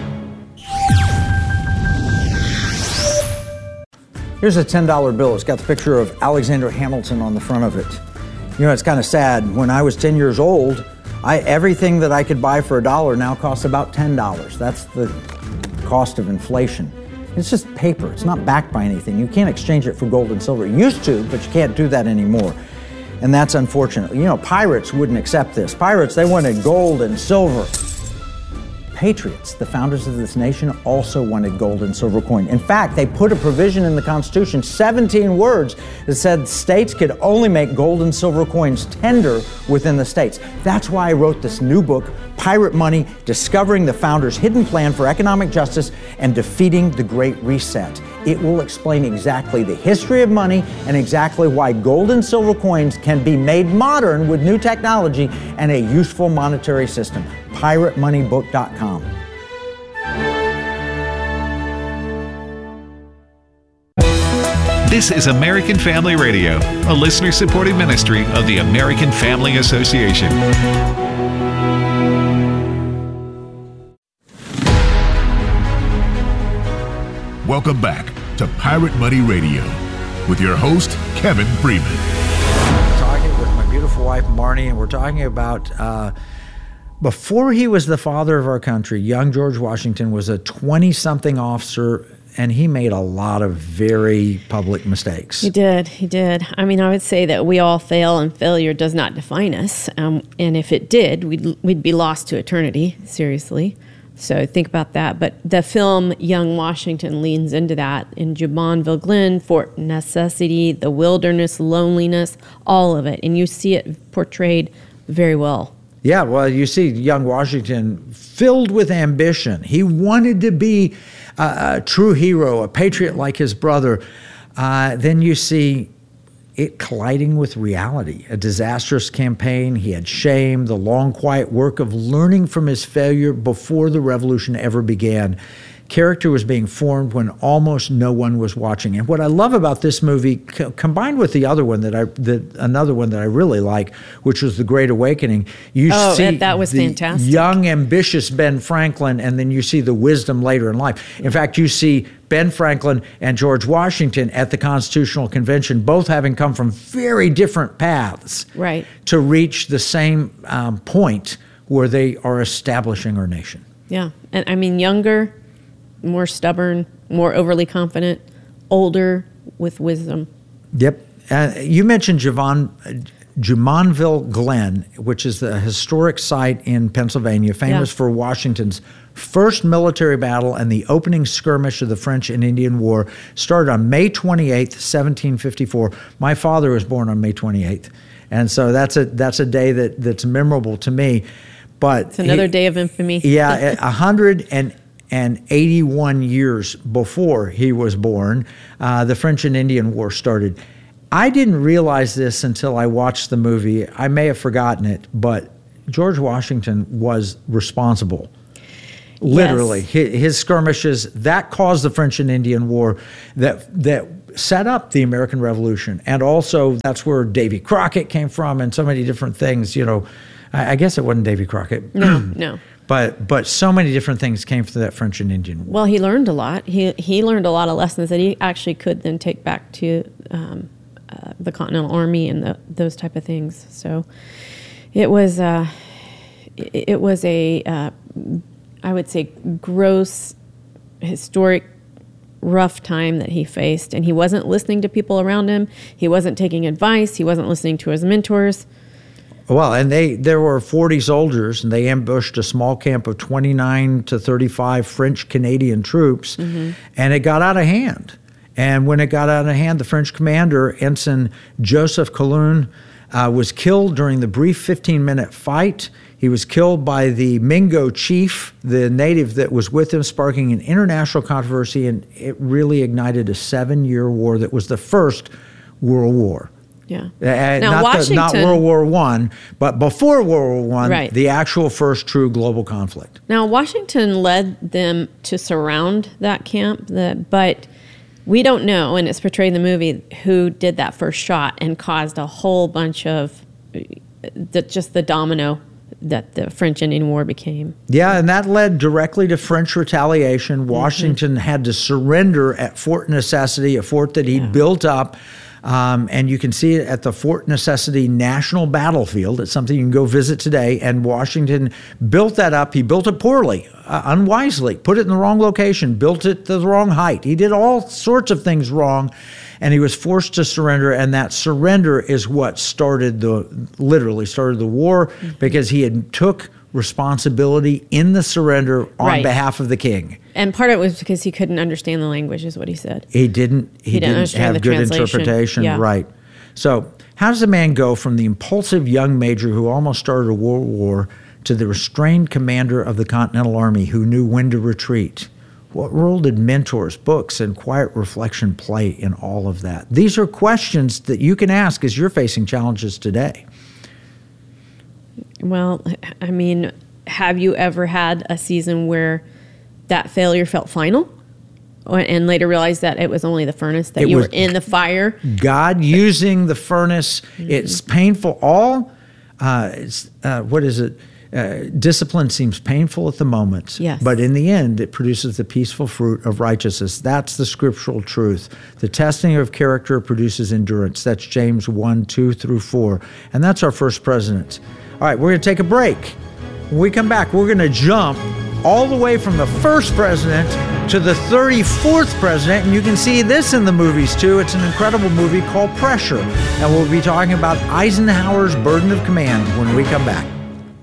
Here's a ten dollar bill. It's got the picture of Alexander Hamilton on the front of it. You know, it's kind of sad. When I was ten years old, I, everything that I could buy for a dollar now costs about ten dollars. That's the cost of inflation. It's just paper. It's not backed by anything. You can't exchange it for gold and silver. You used to, but you can't do that anymore. And that's unfortunate. You know, pirates wouldn't accept this. Pirates, they wanted gold and silver. Patriots, the founders of this nation, also wanted gold and silver coin. In fact, they put a provision in the Constitution, seventeen words, that said states could only make gold and silver coins tender within the states. That's why I wrote this new book, Pirate Money, Discovering the Founders' Hidden Plan for Economic Justice and Defeating the Great Reset. It will explain exactly the history of money and exactly why gold and silver coins can be made modern with new technology and a useful monetary system. pirate money book dot com. This is American Family Radio, a listener-supported ministry of the American Family Association. Welcome back to Pirate Money Radio with your host, Kevin Freeman. I'm talking with my beautiful wife, Marnie, and we're talking about uh, before he was the father of our country, young George Washington was a twenty-something officer, and he made a lot of very public mistakes. He did. He did. I mean, I would say that we all fail, and failure does not define us. Um, and if it did, we'd we'd be lost to eternity, seriously. So think about that. But the film Young Washington leans into that. In Jumonville Glen, Fort Necessity, the wilderness, loneliness, all of it. And you see it portrayed very well. Yeah, well, you see young Washington filled with ambition. He wanted to be a, a true hero, a patriot like his brother. Uh, then you see it colliding with reality, a disastrous campaign. He had shame, the long, quiet work of learning from his failure before the revolution ever began. Character was being formed when almost no one was watching. And what I love about this movie, co- combined with the other one that I, the, another one that I really like, which was The Great Awakening, you oh, see that was the fantastic. young, ambitious Ben Franklin, and then you see the wisdom later in life. In fact, you see Ben Franklin and George Washington at the Constitutional Convention, both having come from very different paths right. to reach the same um, point where they are establishing our nation. Yeah. And I mean, younger, more stubborn, more overly confident, older with wisdom. Yep. Uh, you mentioned Javon, Jumonville Glen, which is the historic site in Pennsylvania, famous Yeah. for Washington's first military battle and the opening skirmish of the French and Indian War, started on May twenty-eighth, seventeen fifty-four. My father was born on May twenty-eighth. And so that's a that's a day that, that's memorable to me. But It's another he- day of infamy. Yeah, a hundred and and eighty-one years before he was born, uh, the French and Indian War started. I didn't realize this until I watched the movie. I may have forgotten it, but George Washington was responsible. Literally, Yes. his, his skirmishes that caused the French and Indian War, that that set up the American Revolution, and also that's where Davy Crockett came from, and so many different things. You know, I, I guess it wasn't Davy Crockett. No, no. But but so many different things came from that French and Indian War. Well, he learned a lot. He he learned a lot of lessons that he actually could then take back to um, uh, the Continental Army and the, those type of things. So it was uh, it, it was a uh, I would say gross, historic, rough time that he faced, and he wasn't listening to people around him. He wasn't taking advice. He wasn't listening to his mentors. Well, and they there were forty soldiers, and they ambushed a small camp of twenty-nine to thirty-five French Canadian troops, Mhm. and it got out of hand. And when it got out of hand, the French commander, Ensign Joseph Calhoun, uh, was killed during the brief fifteen-minute fight. He was killed by the Mingo chief, the native that was with him, sparking an international controversy, and it really ignited a seven-year war that was the first World War. Yeah. Uh, Now, not, the, Washington, not World War One, but before World War One, Right. the actual first true global conflict. Now, Washington led them to surround that camp, that, but we don't know, and it's portrayed in the movie, who did that first shot and caused a whole bunch of the, just the domino that the French Indian War became. Yeah, and that led directly to French retaliation. Washington had to surrender at Fort Necessity, a fort that he'd built up. Um, and you can see it at the Fort Necessity National Battlefield. It's something you can go visit today. And Washington built that up. He built it poorly, uh, unwisely, put it in the wrong location, built it to the wrong height. He did all sorts of things wrong, and he was forced to surrender. And that surrender is what started the, literally started the war, Mm-hmm. because he had took responsibility in the surrender on Right. behalf of the king. And part of it was because he couldn't understand the language, is what he said. He didn't. He, He didn't didn't, understand have the good translation. interpretation. Yeah. Right. So, how does a man go from the impulsive young major who almost started a world war to the restrained commander of the Continental Army who knew when to retreat? What role did mentors, books, and quiet reflection play in all of that? These are questions that you can ask as you're facing challenges today. Well, I mean, have you ever had a season where that failure felt final? Or- And later realized that it was only the furnace, that It you was- were in the fire? God using the furnace. It's painful. All, uh, it's, uh, what is it? Uh, discipline seems painful at the moment, Yes. but in the end, it produces the peaceful fruit of righteousness. That's the scriptural truth. The testing of character produces endurance. That's James one, two through four. And that's our first president. All right, we're going to take a break. When we come back, we're going to jump all the way from the first president to the thirty-fourth president. And you can see this in the movies too. It's an incredible movie called Pressure. And we'll be talking about Eisenhower's burden of command when we come back.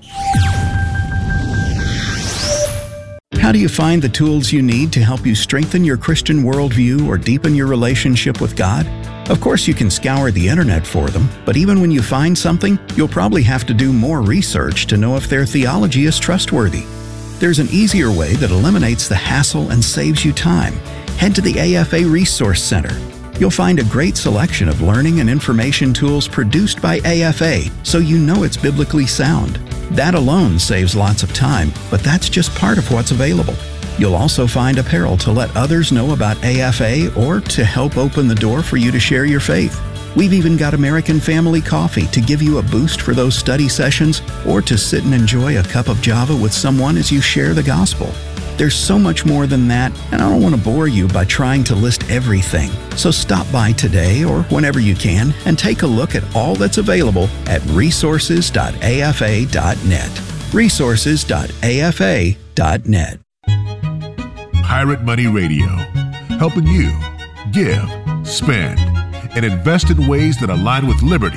How do you find the tools you need to help you strengthen your Christian worldview or deepen your relationship with God? Of course, you can scour the internet for them, but even when you find something, you'll probably have to do more research to know if their theology is trustworthy. There's an easier way that eliminates the hassle and saves you time. Head to the A F A Resource Center. You'll find a great selection of learning and information tools produced by A F A, so you know it's biblically sound. That alone saves lots of time, but that's just part of what's available. You'll also find apparel to let others know about A F A or to help open the door for you to share your faith. We've even got American Family Coffee to give you a boost for those study sessions or to sit and enjoy a cup of Java with someone as you share the gospel. There's so much more than that, and I don't want to bore you by trying to list everything. So stop by today or whenever you can and take a look at all that's available at resources dot A F A dot net. resources dot A F A dot net. Pirate Money Radio, helping you give, spend, and invest in ways that align with liberty,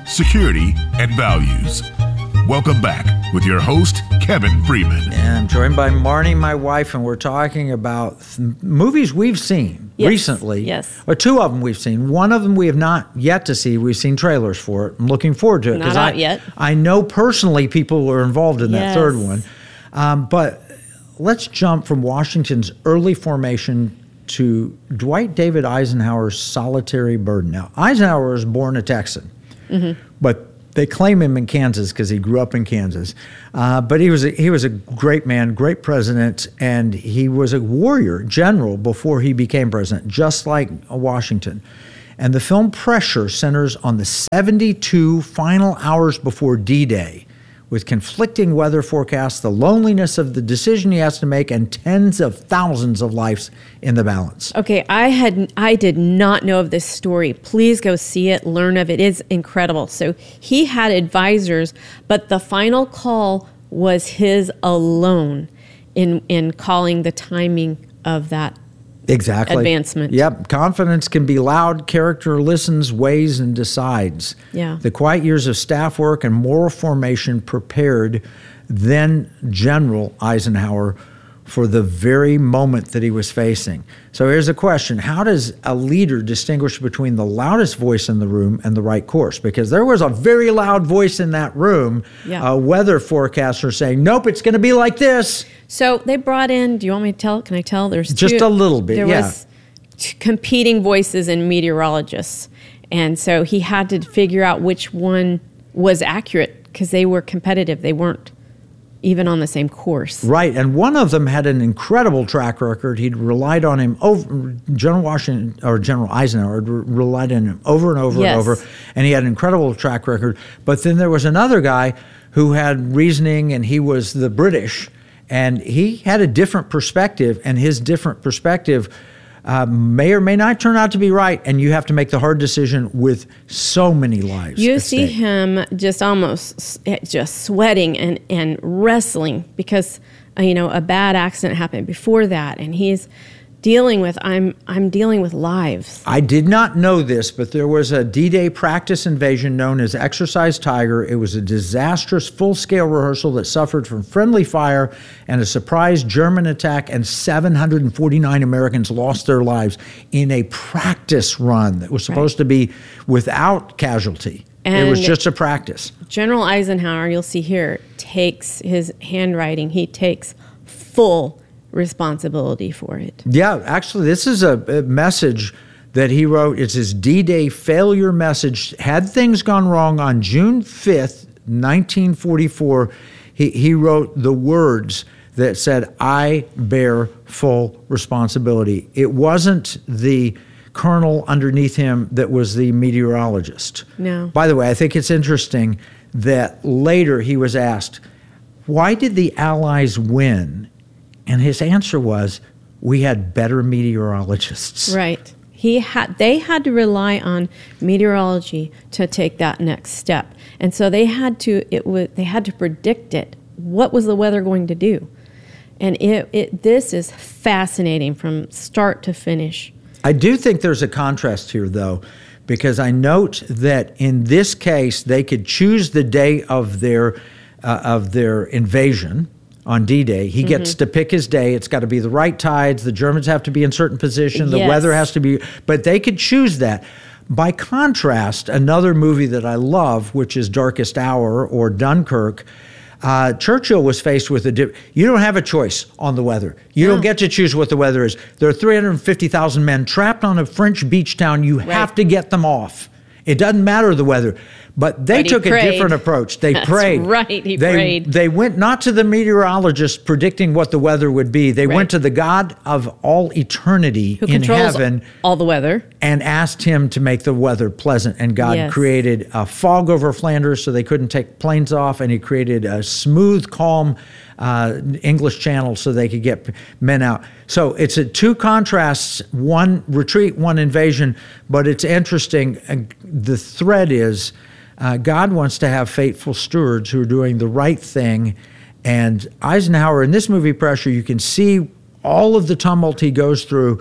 security, and values. Welcome back with your host, Kevin Freeman. And I'm joined by Marnie, my wife, and we're talking about th- movies we've seen Yes. recently. Yes. Or two of them we've seen. One of them we have not yet to see. We've seen trailers for it. I'm looking forward to it. Not 'cause out I, yet. I know personally people who are involved in that Yes. third one. Um, but let's jump from Washington's early formation to Dwight David Eisenhower's solitary burden. Now, Eisenhower was born a Texan, Mm-hmm. but they claim him in Kansas because he grew up in Kansas. Uh, but he was a, he was a great man, great president, and he was a warrior general before he became president, just like Washington. And the film Pressure centers on the seventy-two final hours before D-Day, with conflicting weather forecasts, the loneliness of the decision he has to make, and tens of thousands of lives in the balance. Okay, I had I did not know of this story. Please go see it, learn of it. It is incredible. So he had advisors, but the final call was his alone in in calling the timing of that Exactly. advancement. Yep. Confidence can be loud. Character listens, weighs, and decides. Yeah. The quiet years of staff work and moral formation prepared then General Eisenhower for the very moment that he was facing. So here's a question. How does a leader distinguish between the loudest voice in the room and the right course? Because there was a very loud voice in that room, Yeah. a weather forecaster saying, nope, it's going to be like this. So they brought in, do you want me to tell? Can I tell? There's Just two- a little bit, There yeah. was t- competing voices and meteorologists. And so he had to figure out which one was accurate because they were competitive. They weren't even on the same course. Right, and one of them had an incredible track record. He'd relied on him over General Washington or General Eisenhower had re- relied on him over and over Yes. and over, and he had an incredible track record. But then there was another guy who had reasoning, and he was the British, and he had a different perspective, and his different perspective uh, may or may not turn out to be right, and you have to make the hard decision with so many lives. You at see stake. him just almost s- eh, just sweating and, and wrestling because, uh, you know, a bad accident happened before that. And he's dealing with, I'm, I'm dealing with lives. I did not know this, but there was a D-Day practice invasion known as Exercise Tiger. It was a disastrous full-scale rehearsal that suffered from friendly fire and a surprise German attack, and seven hundred forty-nine Americans lost their lives in a practice run that was supposed to be without casualty. It was And- just a practice. General Eisenhower, you'll see here, takes his handwriting, he takes full responsibility for it. Yeah, actually, this is a, a message that he wrote. It's his D-Day failure message. Had things gone wrong on June fifth, nineteen forty-four, he, he wrote the words that said, I bear full responsibility. It wasn't the colonel underneath him that was the meteorologist. No. By the way, I think it's interesting that later he was asked, why did the Allies win? And his answer was, we had better meteorologists. Right. He had they had to rely on meteorology to take that next step. And so they had to it was they had to predict it. What was the weather going to do? And it, it this is fascinating from start to finish. I do think there's a contrast here, though, because I note that in this case, they could choose the day of their uh, of their invasion on D-Day. He gets Mm-hmm. to pick his day. It's got to be the right tides. The Germans have to be in certain position. The Yes. weather has to be, but they could choose that. By contrast, another movie that I love, which is Darkest Hour or Dunkirk, uh, Churchill was faced with a di- you don't have a choice on the weather. You don't get to choose what the weather is. There are three hundred fifty thousand men trapped on a French beach town. You have to get them off. It doesn't matter the weather. But they But he took a prayed. different approach. They That's prayed. right, he they, prayed. They went not to the meteorologist predicting what the weather would be. They Right. went to the God of all eternity Who in controls heaven all the weather. and asked him to make the weather pleasant. And God Yes. created a fog over Flanders so they couldn't take planes off, and he created a smooth, calm uh, English Channel so they could get men out. So it's a two contrasts, one retreat, one invasion, but it's interesting. Uh, the thread is uh, God wants to have faithful stewards who are doing the right thing. And Eisenhower, in this movie, Pressure, you can see all of the tumult he goes through.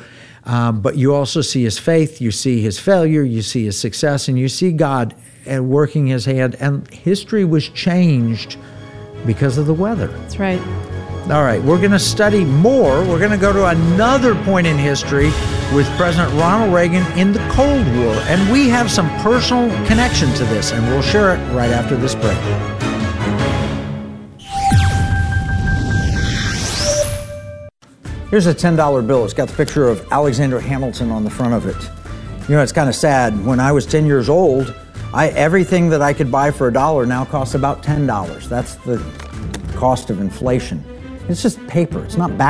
Um, but you also see his faith, you see his failure, you see his success, and you see God uh, working his hand. And history was changed because of the weather. That's right. All right, we're going to study more. We're going to go to another point in history with President Ronald Reagan in the Cold War. And we have some personal connection to this, and we'll share it right after this break. Here's a ten dollar bill. It's got the picture of Alexander Hamilton on the front of it. You know, it's kind of sad. When I was ten years old, I everything that I could buy for a dollar now costs about ten dollars. That's the cost of inflation. It's just paper. It's not back